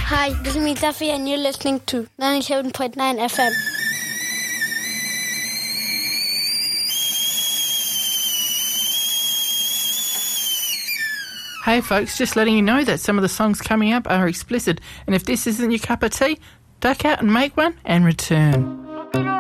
Hi, this is me, Duffy, and you're listening to 97.9 FM. Hey folks, just letting you know that some of the songs coming up are explicit, and if this isn't your cup of tea, duck out and make one and return.